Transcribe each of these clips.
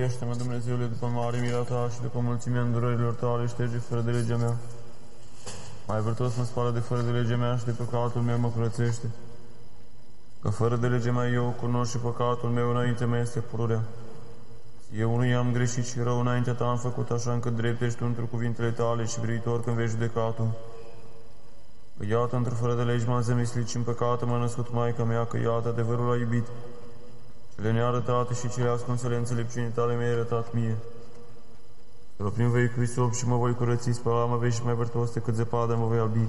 Miluiește-mă, Dumnezeule, după mare mila ta și după mulțimea îndurărilor tale, șterge fără de legea mea. Mai vârtos mă spală de fără de legea mea și de păcatul meu mă curățește. Că fără de legea mea eu cunosc și păcatul meu înainte mea este pururea. Eu nu i-am greșit și rău înaintea ta am făcut, așa încât drept ești tu într cuvintele tale și viitor când vei judeca tu. Că iată, într fără de legi m-am zămislit și în păcat m-a născut Maica mea, că iată, adevărul a iubit. Cele nearătate și cele ascunsele înțelepciunii tale mi-ai arătat mie. Că prin vei crisop și mă voi curăți, spăla mă vei și mai vârtos decât zăpadă mă voi albi.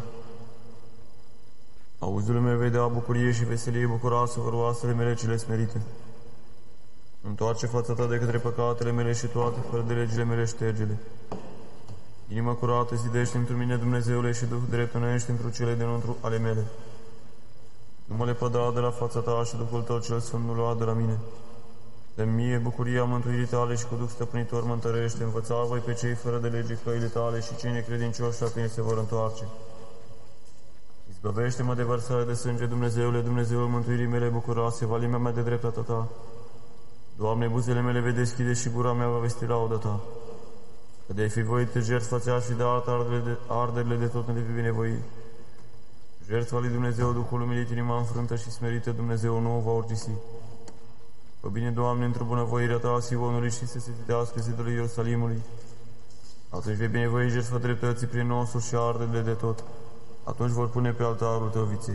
Auzul meu vei da bucurie și veselie bucuroasă vor oasele mele cele smerite. Întoarce fața ta de către păcatele mele și toate fără de legile mele ștergele. Inima curată zidește într mine, Dumnezeule, și Duh drept unește într cele dinăuntru ale mele. Nu mă lepăda de la fața ta și Duhul tău cel sfânt nu lua de la mine. Dă-mi mie bucuria mântuirii tale și cu Duh stăpânitor mă întărește. Învăța voi pe cei fără de lege căile tale și cei necredincioși la tine se vor întoarce. Izbăvește-mă de vărsare de sânge, Dumnezeule, Dumnezeul mântuirii mele bucuroase, valimea mea de dreptatea ta. Doamne, buzele mele vei deschide și gura mea va vesti laudă ta. Că de-ai fi voit jertfa ți și de arderile de tot nu le fi binevoit. Jertfa lui Dumnezeu, Duhul umilit, inima înfrântă și smerită, Dumnezeu nu o va urgisi. Fă bine, Doamne, într-o bunăvoirea ta a Sionului și să se zidească zidul Ierusalimului. Atunci vei binevoi jertfa dreptății prin nostru și arderile de tot. Atunci vor pune pe altarul tău viței.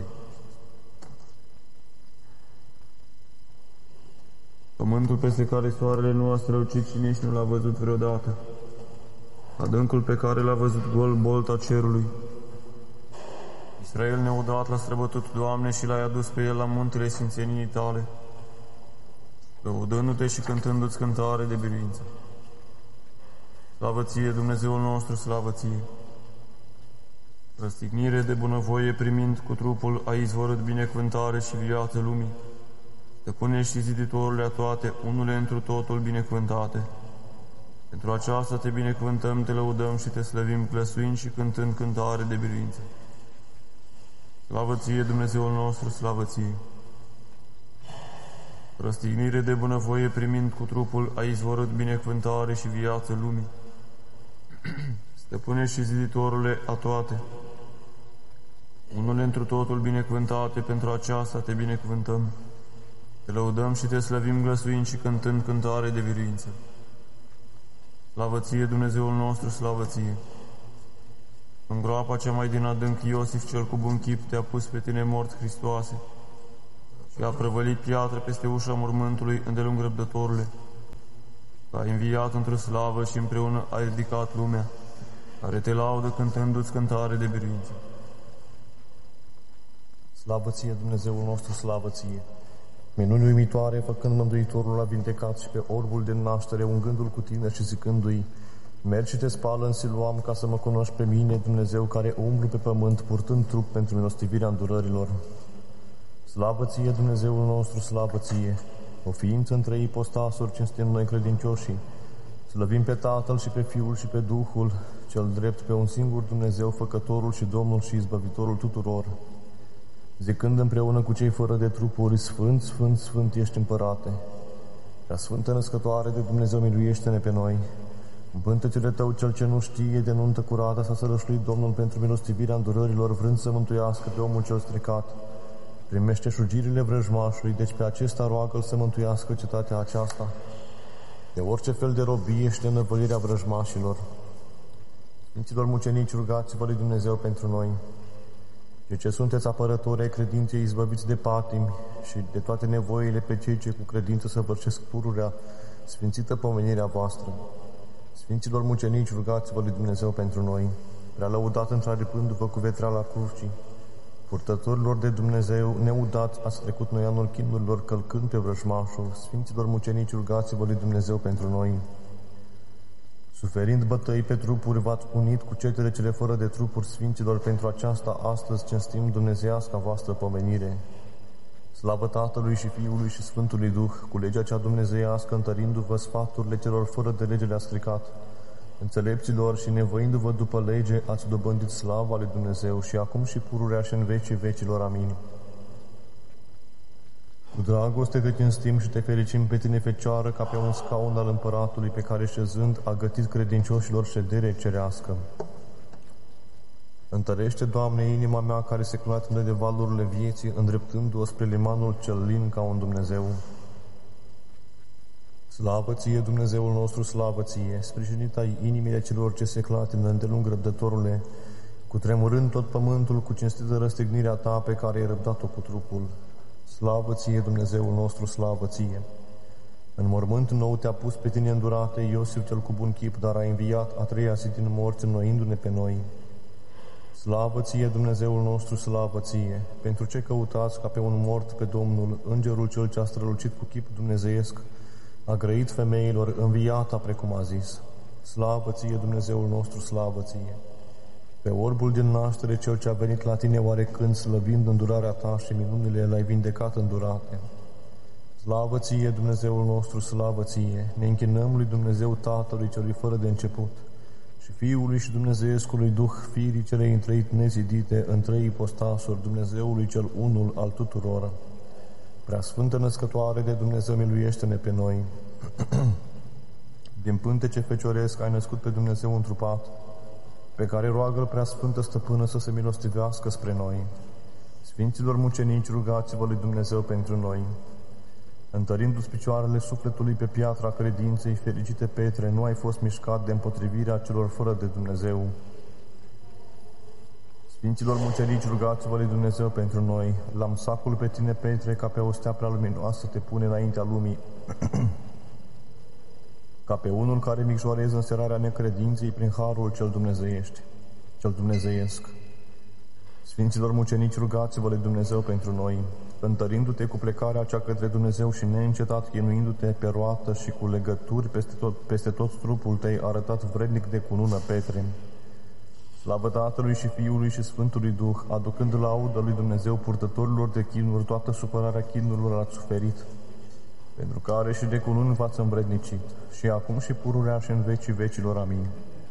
Pământul peste care soarele nu a strălucit și nici nu l-a văzut vreodată. Adâncul pe care l-a văzut gol bolta cerului. Israel neodat l-a străbătut, Doamne, și l-ai adus pe el la muntele sfințeniei tale, lăudându-te și cântându-ți cântare de biruință. Slavă ție, Dumnezeul nostru, slavă ție! Răstignire de bunăvoie primind cu trupul a izvorât binecuvântare și viață lumii. Stăpâne și ziditorule a toate, unule întru totul binecuvântate. Pentru aceasta te binecuvântăm, te lăudăm și te slăvim, glăsuind și cântând cântare de biruință. Slavă ție, Dumnezeul nostru, slavă ție! Răstignire de bunăvoie primind cu trupul a izvorât binecuvântare și viață lumii. Stăpâne și ziditorule a toate, unul întru totul binecuvântate, pentru aceasta te binecuvântăm. Te lăudăm și te slăvim, glăsuind și cântând cântare de biruință. Slavă ție, Dumnezeul nostru, slavă ție! În groapa cea mai din adânc, Iosif cel cu bun chip te-a pus pe tine mort, Hristoase, și a prăvălit piatră peste ușa mormântului, îndelung răbdătorule. Ai înviat într-o slavă și împreună ai ridicat lumea, care te laudă cântându-ți cântare de biruință. Slavă ție, Dumnezeul nostru, slavă ție! Minuni uimitoare, făcând Mântuitorul a vindecat și pe orbul de naștere, ungându-l cu tine și zicându-i: mergi și te spală în Siloam ca să mă cunoști pe mine, Dumnezeu, care umblu pe pământ, purtând trup pentru milostivirea îndurărilor. Slavă ție, Dumnezeul nostru, slavă ție! O ființă între ipostasuri cinstim noi credincioșii, slăvim pe Tatăl și pe Fiul și pe Duhul, cel drept, pe un singur Dumnezeu, Făcătorul și Domnul și Izbăvitorul tuturor, zicând împreună cu cei fără de trupuri: Sfânt, Sfânt, Sfânt ești, Împărate! Prea Sfântă Născătoare de Dumnezeu, miluiește-ne pe noi! În pântecele tău cel ce nu știe de nuntă curată s-a sărășluit Domnul pentru milostivirea îndurărilor, vrând să mântuiască pe omul cel stricat. Primește șugirile vrăjmașului, deci pe acesta roagă-l să mântuiască cetatea aceasta de orice fel de robie și de năvălirea vrăjmașilor. Sfinților mucenici, rugați-vă lui Dumnezeu pentru noi. De ce sunteți apărători ai credinței, izbăviți de patimi și de toate nevoile pe cei ce cu credință săvârșesc pururea, sfințită pomenirea voastră. Sfinților mucenici, rugați-vă lui Dumnezeu pentru noi. Prea lăudat înțaripându-vă cu vetreala crucii, purtătorilor de Dumnezeu, neudați ați trecut noi anul chinurilor, călcând pe vrăjmașul. Sfinților mucenici, rugați-vă lui Dumnezeu pentru noi. Suferind bătăi pe trupuri, v-ați unit cu cetele cele fără de trupuri. Sfinților, pentru aceasta astăzi cinstim dumnezeiasca voastră pomenire. Slavă Tatălui și Fiului și Sfântului Duh, cu legea cea dumnezeiască, întărindu-vă sfaturile celor fără de lege le-a stricat. Înțelepților și nevoindu-vă după lege, ați dobândit slava lui Dumnezeu și acum și pururea și în vecii vecilor. Amin. Cu dragoste te cinstim și te fericim pe tine, Fecioară, ca pe un scaun al împăratului pe care șezând a gătit credincioșilor ședere cerească. Întărește, Doamne, inima mea care se clatină de valurile vieții, îndreptându-o spre limanul cel lin ca un Dumnezeu. Slavă ție, Dumnezeul nostru, slavă ție, sprijinit ai inimile celor ce se clatină, îndelung răbdătorule, cutremurând tot pământul cu cinstită răstignirea ta pe care ai răbdat-o cu trupul. Slavă ție, Dumnezeul nostru, slavă ție! În mormânt nou te-a pus pe tine îndurate, Iosif cel cu bun chip, dar a înviat a treia zi din morți, înnoindu-ne pe noi. Slavă ție, Dumnezeul nostru, slavă ție! Pentru ce căutați ca pe un mort pe Domnul, îngerul cel ce a strălucit cu chip dumnezeiesc, a grăit femeilor, înviata precum a zis. Slavă ție, Dumnezeul nostru, slavă ție! Pe orbul din naștere, cel ce a venit la tine oarecând, slăvind îndurarea ta și minunile l-ai vindecat îndurate. Slavă ție, Dumnezeul nostru, slavă ție! Ne închinăm lui Dumnezeu Tatălui celui fără de început și Fiului și Dumnezeiescului Duh, firii celei întreit nezidite, în trei ipostasuri, Dumnezeului cel unul al tuturor. Preasfântă Născătoare de Dumnezeu, miluiește-ne pe noi. Din pântece fecioresc ai născut pe Dumnezeu întrupat, pe care roagă-L Preasfântă Stăpână să se milostivească spre noi. Sfinților mucenici, rugați-vă lui Dumnezeu pentru noi. Întărindu-ți picioarele sufletului pe piatra credinței, fericite Petre, nu ai fost mișcat de împotrivirea celor fără de Dumnezeu. Sfinților mucenici, rugați-vă lui Dumnezeu pentru noi. L-am sacul pe tine, Petre, ca pe o stea prea luminoasă te pune înaintea lumii, ca pe unul care micșorează înserarea necredinței prin harul cel dumnezeiesc. Sfinților mucenici, rugați-vă lui Dumnezeu pentru noi, întărindu-te cu plecarea cea către Dumnezeu și neîncetat chinuindu-te pe roată și cu legături peste tot trupul te-ai arătat vrednic de cunună, Petre. Slavă Tatălui și Fiului și Sfântului Duh, aducând laudă lui Dumnezeu purtătorilor de chinuri, toată supărarea chinurilor ați suferit, pentru care și de cununi v-ați învrednicit, și acum și pururea și în vecii vecilor. Amin.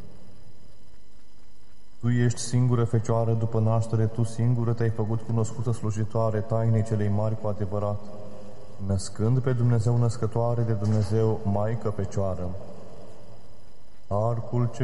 Tu ești singură Fecioară după naștere, tu singură te-ai făcut cunoscută slujitoare tainei celei mari cu adevărat, născând pe Dumnezeu născătoare de Dumnezeu, Maică Fecioară. Arcul